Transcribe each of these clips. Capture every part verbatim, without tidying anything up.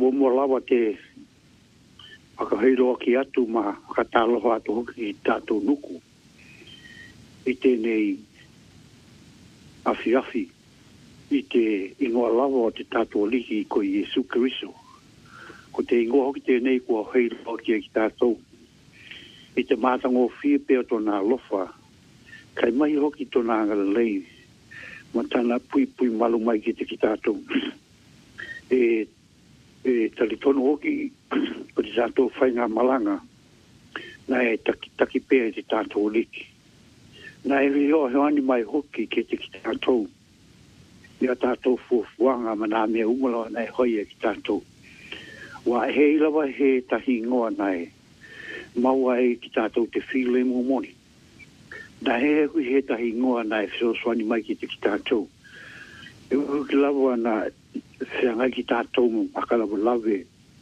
mo mo lava te aka heiro ki atu ma ka talo atu hoki tato nuku i tēnei afi afi i te ingoa lava o te tato liki ko Iesu Keriso ko te ingoa hoki tēnei kua heiro ki ki tato i te mātango fia peo tōna lofa kai mai hoki tōna ngalei ma tana pui pui malu mai ki te ki tato e e tali tono hoki o te tātou whainga malanga na e taki, taki pēr te tātou liki. Na e reo heoani mai hoki ke te ki tātou. Ia tātou fuafuanga ma nā mea umaloa na e hoi e ki tātou. Wa e he ilawa he tahi ngoa na e maua e ki tātou te while mo moni. Na he hui he tahi ngoa na e whioswani mai ki te ki tātou. E hui ki lawa na se ngai ki tātou mo akalawa lawe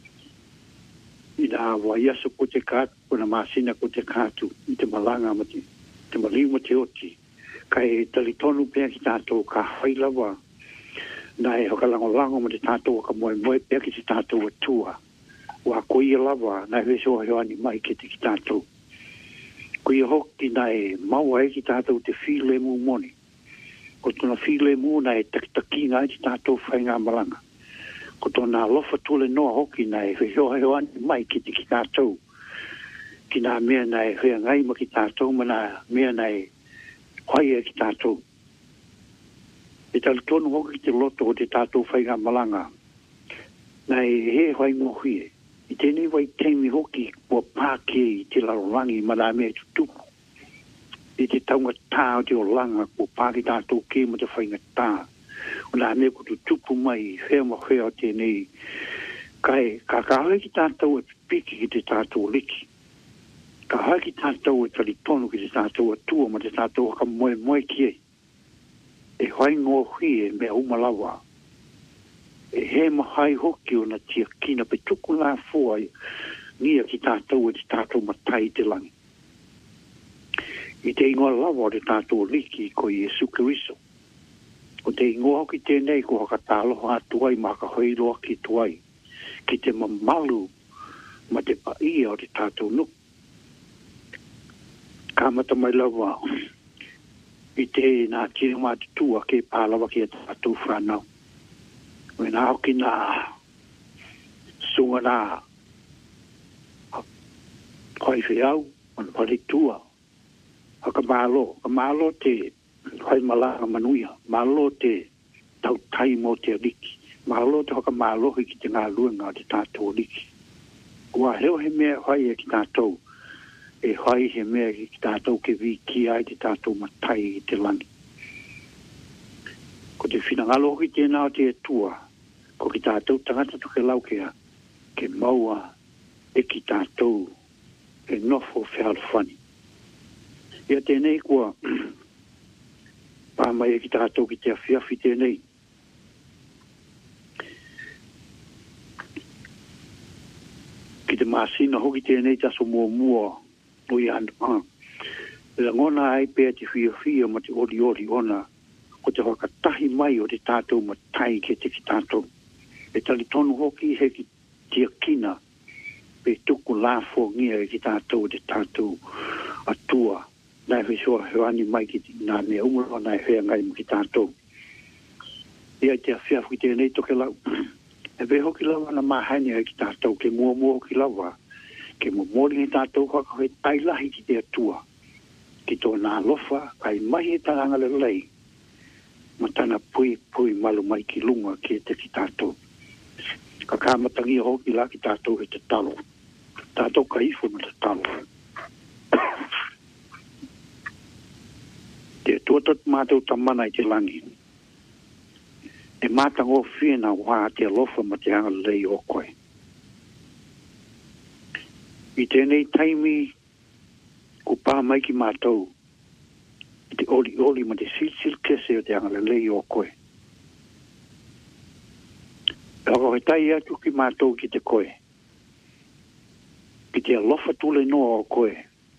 i nā wa iaso ko te kātu, ko na māsina ko te kātu, i te malanga ma te, te malima te oti. Kai tali tonu pēr ki tātou ka hailawa na e hakalango lango ma te tātou ka moe moe pēr ki te tātou atua. Wa koi e lawa na e weso heoani mai ke te ki tātou. Koi e hoki na e maua e ki tātou te while mu moni. Ko tōna while mu na e takitakina e te tātou whainga malanga. Ko tōna lofa tole noa hoki na e whehioa heoani mai ki te ki tātou. Ki nā mea na e whea ngai ma ki tātou, ma nā mea na e hoi e ki tātou. E tali tonu hoki te loto o te tātou whainga malanga. Na e he hoi mohi e. I tēnei wai teimi hoki kua pāke i te larolangi ma nā mea tutupu. I te taunga tā o te o langa kua pāke tātou ke ma te whainga tā. O nā mea kutu tupu mai, whea ma whea o tēnei. Kai, ka kahoe ki tātou e piki ki te tātou liki. Ka hae ki tātou e tali tonu ki te tātou atua ma te tātou ka moe moe ki e. E hoi ngō hui e mea umalawa. E he mahai hoki o na tia kina pe tuku nā fua nia ki tātou e te tātou matai te langi. I te ingoa lawa o te tātou liki ko Iesu Keriso. O te ingoa hoki tēnei ko haka tāloha atuai ma ka hoiroa ki tuai. Ki te mamalu ma te paia o te tātou nuk. Ka mata mai lawa i te nā tira mā te tua ke pālawa ki a tātou whanau. Me nā hoki nā sunga nā hoi whiau man pari tua. Haka mālo, ka mālo te hoi malanga manuia, mālo te tau tai mo te riki, mālo te haka mālo ki te ngā luenga o te tātou riki. Kua heo he mea hoi e ki tātou, e hoi he mea ki tātou ke vi ki ai te tātou matai i te langi. Ko te whinangalo ki tēnā o te tua, ko ki tātou tangata tuke laukea, ke maua e ki tātou, e nofo whialwhani. Ia tēnei kua pāmai e ki tātou ki te awhiawhi tēnei. Ki te māsina hoki tēnei taso mua mua o i anu pā. E la ngona ai pēr te whiawhia ma te ori ori ona ko te whakatahi mai o te tātou matai ke te ki tātou. E tali tonu hoki he ki tia kina pe tuku lāfo ngia e ki tātou te tātou atua. Nai hui soa heoani mai ki nā mea umaro nai hea ngai mo ki tātou. Ia te awhiawhi tēnei toke lau. E we hoki lawa na mahani e ki tātou ke mua mua hoki lawa. Ke mua mori he tātou haka hoi tailahi ki te atua. Ki tō nā lofa kai mahi e taranga le lei. Ma tana pui pui malu mai ki lunga ki te ki tātou. Ka kāmatangi hoki la ki tātou he te talo. Tātou ka ifu ma te talo. Te tuatat mātou tamana i te langi. E mātango whina wā te alofa ma te hanga lei o koe. I tēnei taimi ko pā mai ki mātou i te oli oli ma te silsil kese o te hanga lei o koe. E haka hoi tai atu ki mātou ki te koe. Ki te alofa tule noa o koe.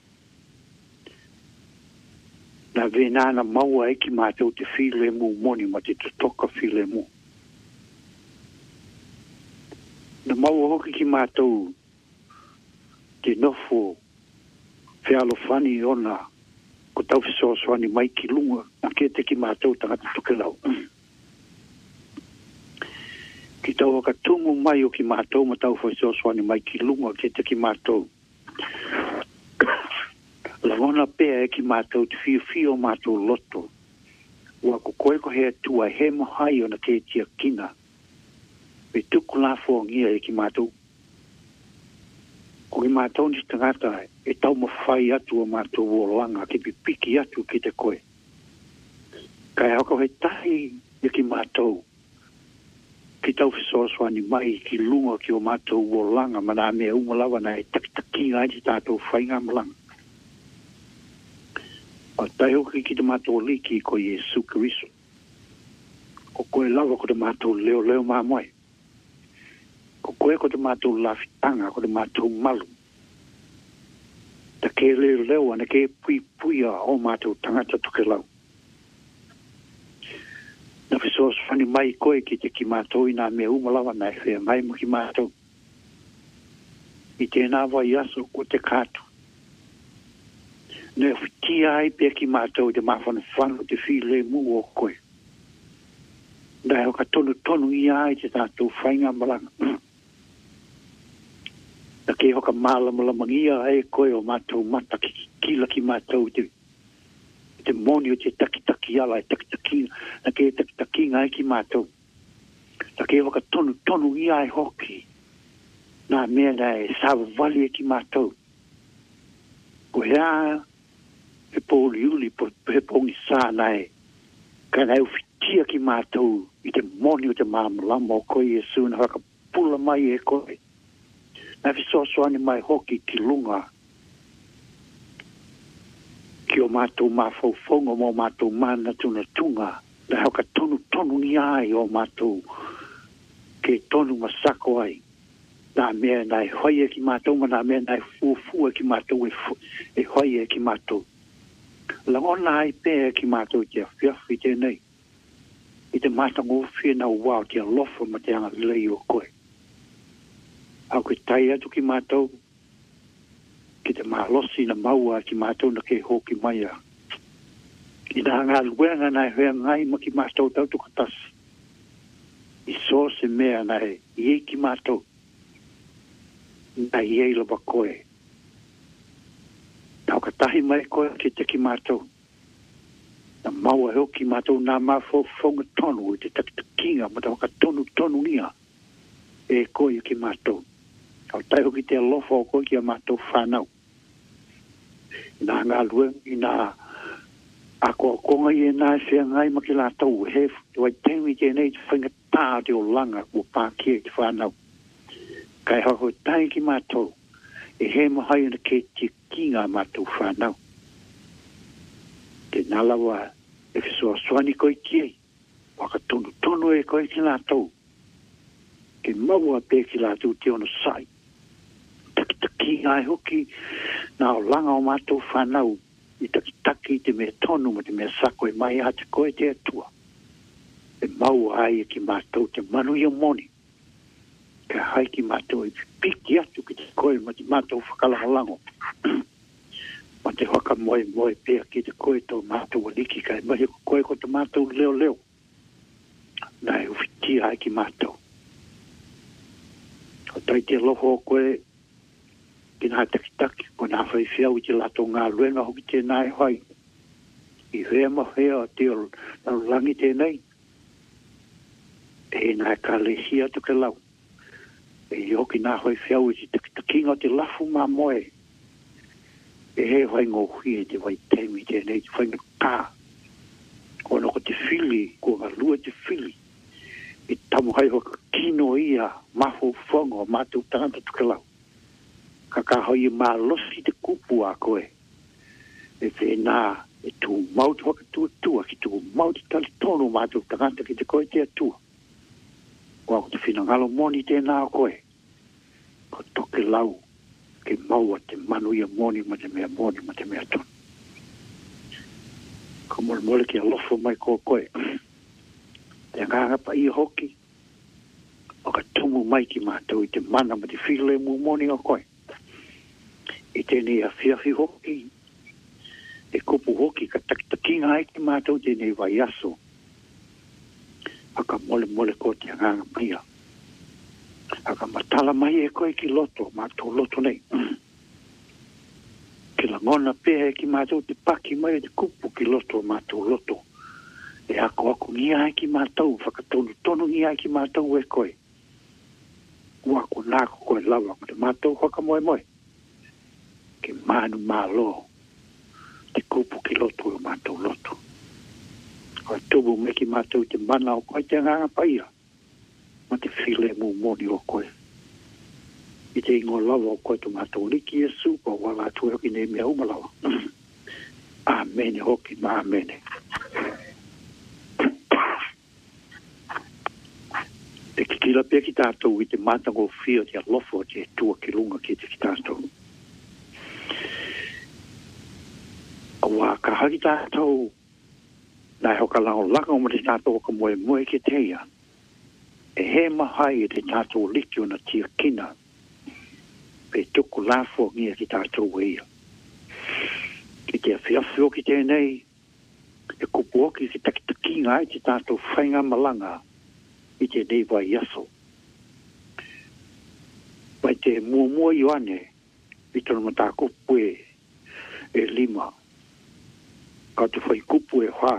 Na venana maua e ki mātou te while mu moni ma te toka while mu. Na mau hoki ki mātou te nofo whialo whani ona ko tau whisoswani mai ki lunga a ke te ki mātou tangata tukelau. Ki tau waka tungu mai o ki mātou ma tau whisoswani mai ki lunga ke te ki mātou. Langona pēa e ki mātou te whio whio mātou loto. Ua ko koe ko hea tua he mohai o na te tia kina. Me tuku la fōngia e ki mātou. Ko ki mātou ni tangata e tau mawhai atu o mātou wōlanga ki pipiki atu ki te koe. Kai hako he tahi e ki mātou. Ki tau whisoswani mai ki lunga ki o mātou wōlanga mana mea umalawa na e takitakinga i tātou whainga malanga. O tai hoki ki te mātou liki ko Jesu Kiriso. Ko koe lawa ko te mātou leo leo māmoe. Ko koe ko te mātou lawhitanga, ko te mātou malu. Ta ke leo leo ana ke pui puia o mātou tangata tuke lau. Na whisos whani mai koe ki te ki mātou ina mea umalawa na e whea mai mo ki mātou. I tēnā wai aso ko te kātu. Ne whitia ai pia ki mātou te mawhana whanu te while mu o koe. Nai hoka tonu tonu i ai te tātou whainga malanga. Na ke hoka mālamalamangia ai koe o mātou mata ki kila ki mātou te te moni o te takitaki ala e takitaki na ke takitaki ai ki mātou. Na ke hoka tonu tonu i ai hoki. Nā mea na e sawa wali e ki mātou. Ko hea he pōli uli po he pōngi sānai. Ka nai uwhitia ki mātou i te moni o te māmalama o koe Jesu na haka pula mai e koe. Na whisosoani mai hoki ki lunga. Ki o mātou mawhauwhonga mo mātou mana tuna tunga. Na haka tonu tonu ni ai o mātou ke tonu masako ai. Nā mea nai hoia ki mātou ma nā mea nai fuafua ki mātou e hoia ki mātou. Langona ai pēa ki mātou te whiawhi tēnei. I te mātango whina wau te alofa ma te anga lei o koe. Au ke tai atu ki mātou. Ki te mālosi na maua ki mātou na ke hoki maia. I nā ngā luenga nai hea ngai ma ki mātou tau tukatas. I so se mea nai i ki mātou. Nai i eila wa koe. Tau ka tahi mai koe ki te ki mātou. Na maua heo ki mātou nā mawhau whaunga tonu i te takitakinga ma tau ka tonu tonu nia e koe ki mātou. Tau tai hoki te alofa o koe ki a mātou whanau. Nā ngā lue i nā a koa konga i e nā whea ngai ma ki lātou he wai tēmi tēnei te whainga tā te o langa o pākia ki whanau. Kai hako tai ki mātou e he mahai na ke te kinga mātou whanau. Te nalawa e whisua swani koe kiei. Waka tonu tonu e koe ki lātou. Ke maua pē ki lātou te ono sai. Taki taki ai hoki nā o langa o mātou whanau. I taki taki te mea tonu ma te mea sako e mai a te koe te atua. E maua ai e ki mātou te manu i o moni. Ka hai ki mātou e piki atu ki te koe ma te mātou whakalahalango. Ma te whaka moe moe pēa ki te koe tō mātou aliki kai mahi ko koe ko te mātou leo leo. Nai uwhiti ai ki mātou. O tai te loho o koe ki nā takitaki ko nā whai whiau i te lato ngā luenga hoki tēnai hoi. I hea mo hea o te o langi tēnei. E nā ka lehi atu ke lau. E hoki nā hoi whiau i te takinga o te lafu mā moe. E he hoi ngō hui e te wai tēmi tēnei te whainga kā. Ko noko te whili, ko ngā lua te whili. E tamu hai hoka kino ia maho whango mātou tangata tukelau. Ka kā hoi e mā losi te kupu a koe. E whenā e tū mauti waka tua tua ki tū mauti tali tono mātou tangata ki te koe te atua. Ko ako te whinangalo moni tēnā koe. Ko toke lau ke maua te manu ia moni ma te mea moni ma te mea tonu. Ko mole mole ki alofo mai ko koe. Te nganga pa i hoki. O ka tumu mai ki mātou i te mana ma te while mu moni o koe. I tēnei a whiawhi hoki, e kupu hoki ka takitakinga ai ki mātou tēnei vai aso. Aka mole mole ko te anganga maia. Aka matala mai e koe ki loto, mātou loto nei. Ki la ngona pēhe ki mātou te paki mai te kupu ki loto, mātou loto. E ako ako ngia ai ki mātou, whakatonu tonu ngia ai ki mātou e koe. Ua ko nāko koe lawa, ma te mātou whaka moe moe. Ke mānu mālo, te kupu ki loto o mātou loto. Koe tubu me ki mātou te mana o koe te nganga paia. Ma te while mu moni o koe. I te ingo lawa o koe tu mātou liki e supa o wala atu e ki ne mea umalawa. Amene hoki ma amene. Te kikila pia ki tātou i te mātango whio te alofo te tua ki runga ki te ki tātou. Awa ka haki tātou nai hoka lao langa o te tātou ka moe moe ke teia. E he mahai e te tātou liki o na tia kina. Pe tuku lafo ngia ki tātou e ia. Ki te awhiawhio ki tēnei, e kupu oki ki takitakinga ai te tātou whainga malanga i te nei vai yaso. Vai te mua mua ioane, i tono mata kupu e, e lima. Ka te whai kupu e wha.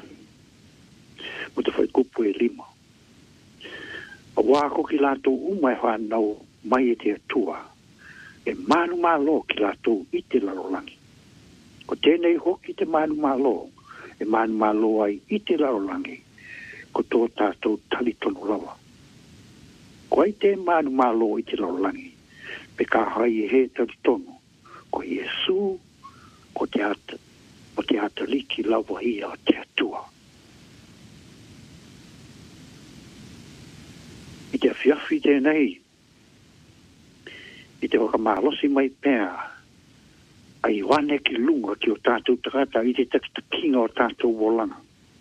Mo te whai kupu e lima. A wāko ki lātou umai whanau mai e te atua. E manu malo ki lātou i te larolangi. Ko tēnei hoki te manu malo, e manu malo ai i te larolangi. Ko tō tātou tali tonu rawa. Ko ai te manu malo i te larolangi. Pe ka hai e he tali tonu. Ko Iesu, ko te ata, ko te ata liki lawa ia o te atua. I te awhiawhi tēnei, i te wakamalosi mai pēr, ai wane ki lunga ki o tātou takata i te takitakinga o tātou wolanga.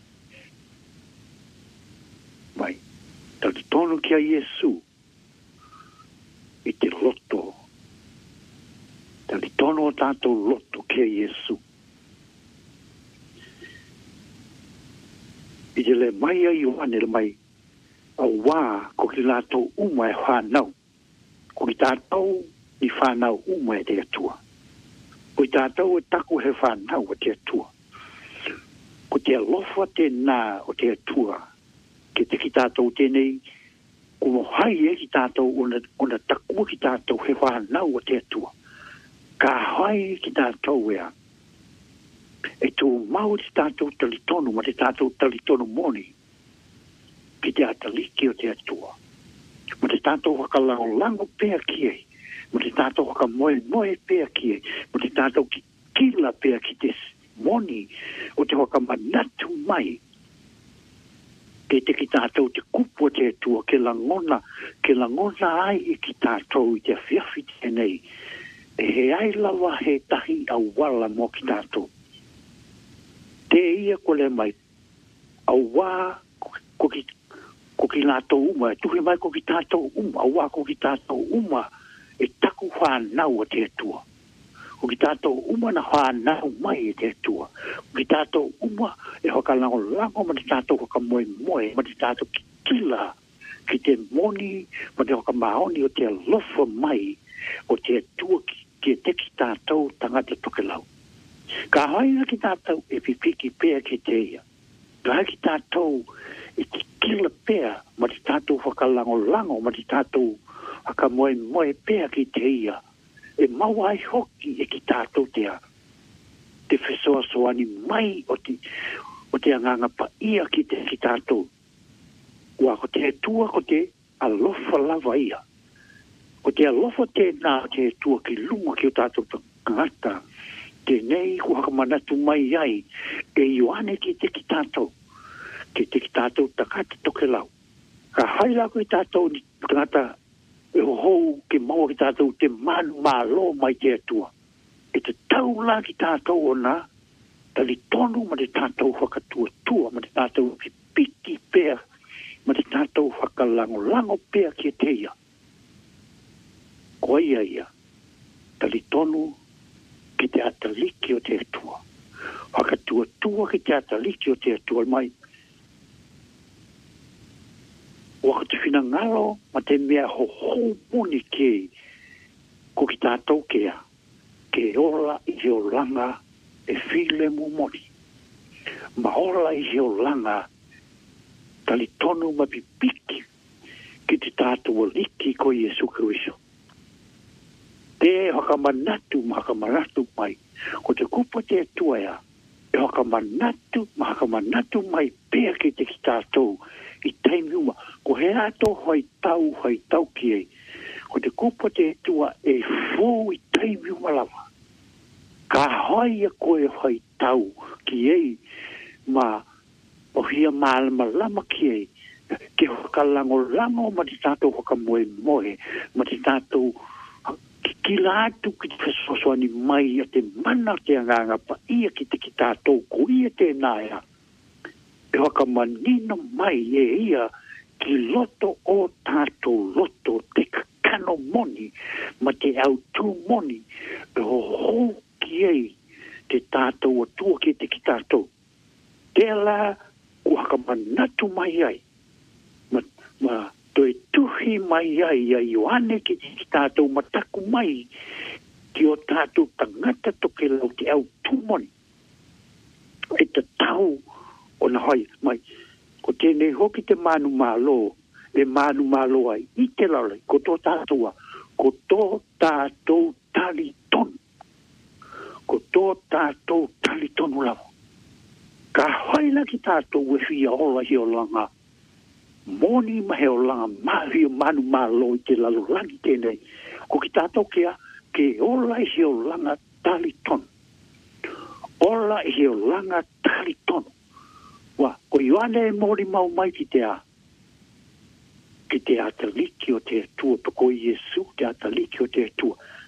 Mai, tali tono ki a Iesu, i te loto. Tali tono o tātou loto ki a Iesu. I te le mai a wane le mai, a wā ko ki lātou uma e whanau. Ko ki tātou i whanau uma e te atua. Ko ki tātou e taku he whanau o te atua. Ko te alofa te nā o te atua. Ke te ki tātou tēnei, ko mohai e ki tātou ona, ona taku ki tātou he whanau o te atua. Ka hai ki tātou ea. E tō mau te tātou talitonu, ma te tātou talitonu moni. Ki te ataliki o te atua. Mo te tātou whakalao lango pēr kie. Mo te tātou whakamoe moe pēr kie. Mo te tātou ki kila pēr ki te moni o te whakamanatu mai. Ke te ki tātou te kupu o te atua, ke langona, ke langona ai i ki tātou i te whiawhi tēnei. E he ai lawa he tahi au wala mo ki tātou. Te ia ko le mai. Au wā ko ki ko ki lātou uma, e tuhi mai ko ki tātou uma, awa ko ki tātou uma, e taku whanau o te atua. Ko ki tātou uma na whanau mai e te atua. Ko ki tātou uma, e hokalango lango, ma te tātou hokamoe moe, ma te tātou ki kila, ki te moni, ma te hokamahoni o te alofa mai, o te atua ki, ki te ki tātou tangata tokelau. Ka haina ki tātou e pipiki pēr ki te ia. Ka hai ki tātou e ki kila pēr, ma te tātou whakalango lango, ma te tātou whakamoe moe pēr ki te ia. E maua ai hoki e ki tātou tea. Te whesoa soani mai o te, o te anganga pa ia ki te ki tātou. Ua ko te tua ko te alofa lava ia. Ko te alofa te nā te tua ki lunga ki o tātou tangata. Te nei ko hakamanatu mai ai. E ioane ki te ki tātou. Ke te ki tātou takata toke lau. Ka haila ko i tātou ni tangata e hou ke maua ki tātou te manu mālo mai te atua. E te taula ki tātou o nā, tali tonu ma te tātou whakatua tua, ma te tātou ki piki pēr ma te tātou whakalango lango pēa ki te ia. Koe ia ia, tali tonu ki te ataliki o te atua. Whakatua tua ki te ataliki o te atua mai. Waka te whina ngalo, ma te mea ho ho moni ke, ko ki tātou kea, ke ola i he o langa e while mu moni. Ma ola i he o langa, tali tonu ma pipiki, ki te tātou o liki ko Iesu Kristo. Te haka manatu, ma haka manatu mai, ko te kupa te tuaia, e haka manatu, ma haka manatu mai, pēa ki te ki tātou, i teimi uma, ko he ato hoi tau, hoi tau ki ei, ko te kupa te tua e fū i teimi uma lava. Ka hoi a koe hoi tau ki ei, ma o hia maalama lama ki ei, ke hoka lango lango, ma te tātou hoka moe moe, ma te tātou ki la atu ki te whasoani mai a te mana te anganga pa ia ki te ki tātou ko ia te nāia. E waka manino mai e ia ki loto o tātou loto te kakano moni ma te au tū moni e ho ho ki ei te tātou o tua ki te ki tātou. Te la ku haka manatu mai ai. Ma, ma toi tuhi mai ai a Ioane ki te tātou mataku mai ki o tātou tangata toke lau te au tūmoni. E te tau o na hoi mai. Ko tēnei hoki te manu malo, e manu malo ai, i te lalai, ko tō tātua, ko tō tātou tali tonu. Ko tō tātou tali tonu lau. Ka hoila ki tātou e whia ola hi o langa. Moni mahe o langa mahi o manu malo i te lalo langi tēnei. Ko ki tātou kea, ke ola i he o langa tali tonu. Ola i he o langa tali tonu. Wa, ko Ioane e mori mau mai ki te a. Ki te ataliki o te atua, pa ko Iesu te ataliki o te atua.